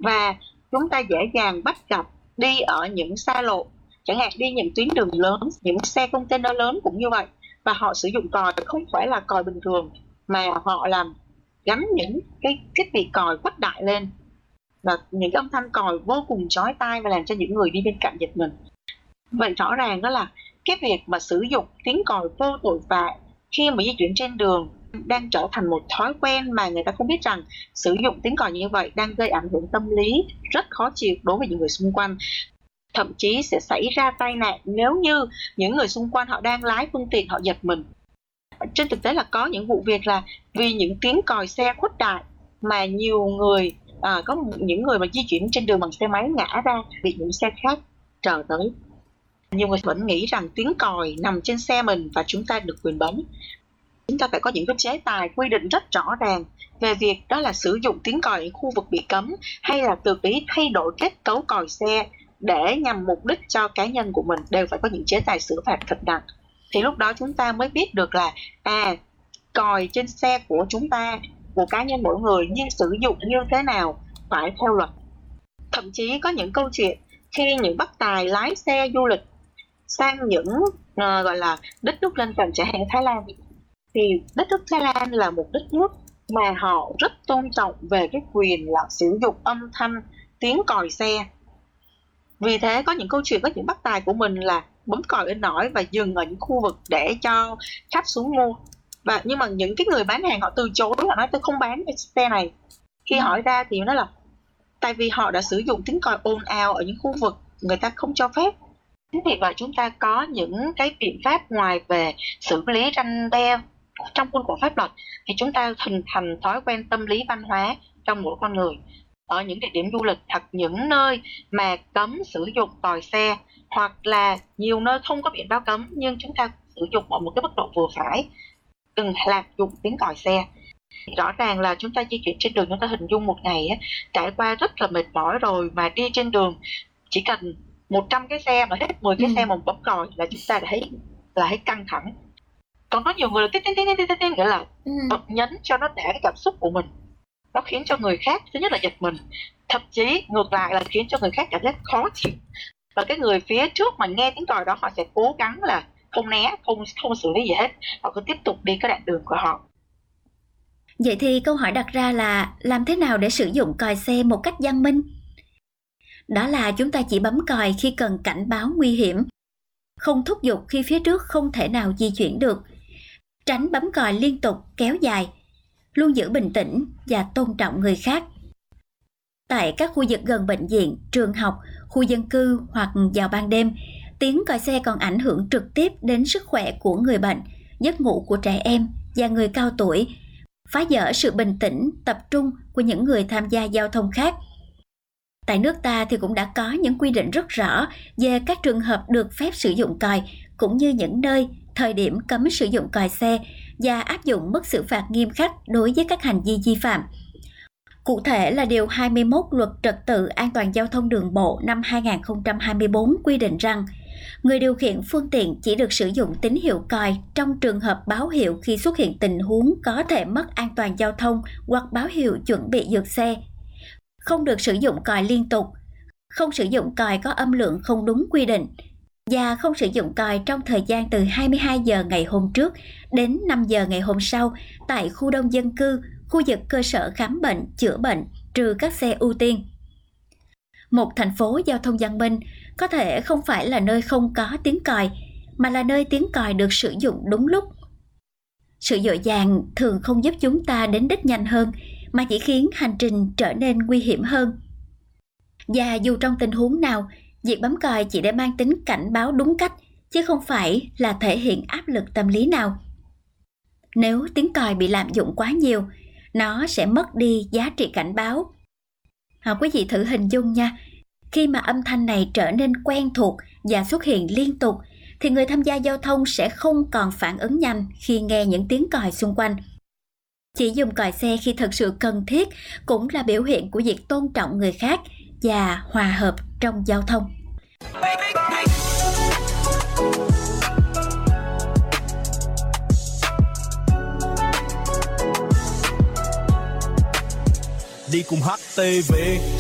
Và chúng ta dễ dàng bắt gặp đi ở những xa lộ, chẳng hạn đi những tuyến đường lớn, những xe container lớn cũng như vậy, và họ sử dụng còi không phải là còi bình thường, mà họ làm gắn những cái thiết bị còi khuếch đại lên, và những cái âm thanh còi vô cùng chói tai và làm cho những người đi bên cạnh giật mình. Vậy rõ ràng đó là cái việc mà sử dụng tiếng còi vô tội vạ khi mà di chuyển trên đường đang trở thành một thói quen mà người ta không biết rằng sử dụng tiếng còi như vậy đang gây ảnh hưởng tâm lý rất khó chịu đối với những người xung quanh. Thậm chí sẽ xảy ra tai nạn nếu như những người xung quanh họ đang lái phương tiện họ giật mình. Trên thực tế là có những vụ việc là vì những tiếng còi xe khuếch đại mà nhiều người, có những người mà di chuyển trên đường bằng xe máy ngã ra bị những xe khác trở tới. Nhiều người vẫn nghĩ rằng tiếng còi nằm trên xe mình và chúng ta được quyền bấm. Chúng ta phải có những cái chế tài quy định rất rõ ràng về việc đó là sử dụng tiếng còi ở khu vực bị cấm, hay là tự ý thay đổi kết cấu còi xe để nhằm mục đích cho cá nhân của mình, đều phải có những chế tài xử phạt thật nặng. Thì lúc đó chúng ta mới biết được là còi trên xe của chúng ta, của cá nhân mỗi người, nhưng sử dụng như thế nào phải theo luật. Thậm chí có những câu chuyện khi những bác tài lái xe du lịch sang những gọi là đất nước lân cận, chẳng hạn Thái Lan, thì đất nước Thái Lan là một đất nước mà họ rất tôn trọng về cái quyền là sử dụng âm thanh tiếng còi xe. Vì thế có những câu chuyện, có những bác tài của mình là bấm còi inh ỏi và dừng ở những khu vực để cho khách xuống mua. Nhưng mà những cái người bán hàng họ từ chối, họ nói tôi không bán cái xe này. Khi hỏi ra thì nó là tại vì họ đã sử dụng tiếng còi ồn ào ở những khu vực người ta không cho phép. Thế thì vậy chúng ta có những cái biện pháp ngoài về xử lý răn đe trong khuôn khổ pháp luật, thì chúng ta hình thành thói quen tâm lý văn hóa trong mỗi con người. Ở những địa điểm du lịch hoặc những nơi mà cấm sử dụng còi xe, hoặc là nhiều nơi không có biển báo cấm nhưng chúng ta sử dụng ở một cái mức độ vừa phải, đừng lạm dụng tiếng còi xe. Rõ ràng là chúng ta di chuyển trên đường, chúng ta hình dung một ngày trải qua rất là mệt mỏi rồi, mà đi trên đường chỉ cần 100 cái xe mà hết 10 cái xe mà bấm còi là chúng ta đã thấy căng thẳng. Còn có nhiều người là tiếng nghĩa là nhấn cho nó để cái cảm xúc của mình, nó khiến cho người khác thứ nhất là giật mình, thậm chí ngược lại là khiến cho người khác cảm giác khó chịu. Và cái người phía trước mà nghe tiếng còi đó, họ sẽ cố gắng là không né, không xử lý gì hết, họ cứ tiếp tục đi cái đoạn đường của họ. Vậy thì câu hỏi đặt ra là làm thế nào để sử dụng còi xe một cách văn minh? Đó là chúng ta chỉ bấm còi khi cần cảnh báo nguy hiểm, không thúc giục khi phía trước không thể nào di chuyển được, tránh bấm còi liên tục kéo dài, luôn giữ bình tĩnh và tôn trọng người khác. Tại các khu vực gần bệnh viện, trường học, khu dân cư hoặc vào ban đêm, tiếng còi xe còn ảnh hưởng trực tiếp đến sức khỏe của người bệnh, giấc ngủ của trẻ em và người cao tuổi, phá vỡ sự bình tĩnh, tập trung của những người tham gia giao thông khác. Tại nước ta thì cũng đã có những quy định rất rõ về các trường hợp được phép sử dụng còi, cũng như những nơi, thời điểm cấm sử dụng còi xe, và áp dụng mức xử phạt nghiêm khắc đối với các hành vi vi phạm. Cụ thể là Điều 21 Luật Trật tự An toàn Giao thông Đường bộ năm 2024 quy định rằng người điều khiển phương tiện chỉ được sử dụng tín hiệu còi trong trường hợp báo hiệu khi xuất hiện tình huống có thể mất an toàn giao thông hoặc báo hiệu chuẩn bị vượt xe. Không được sử dụng còi liên tục, không sử dụng còi có âm lượng không đúng quy định, và không sử dụng còi trong thời gian từ 22 giờ ngày hôm trước đến 5 giờ ngày hôm sau tại khu đông dân cư, khu vực cơ sở khám bệnh, chữa bệnh, trừ các xe ưu tiên. Một thành phố giao thông văn minh có thể không phải là nơi không có tiếng còi, mà là nơi tiếng còi được sử dụng đúng lúc. Sự vội vàng thường không giúp chúng ta đến đích nhanh hơn, mà chỉ khiến hành trình trở nên nguy hiểm hơn. Và dù trong tình huống nào, việc bấm còi chỉ để mang tính cảnh báo đúng cách, chứ không phải là thể hiện áp lực tâm lý nào. Nếu tiếng còi bị lạm dụng quá nhiều, nó sẽ mất đi giá trị cảnh báo. Quý vị thử hình dung nha, khi mà âm thanh này trở nên quen thuộc và xuất hiện liên tục, thì người tham gia giao thông sẽ không còn phản ứng nhanh khi nghe những tiếng còi xung quanh. Chỉ dùng còi xe khi thật sự cần thiết cũng là biểu hiện của việc tôn trọng người khác và hòa hợp trong giao thông. Đi cùng HTV,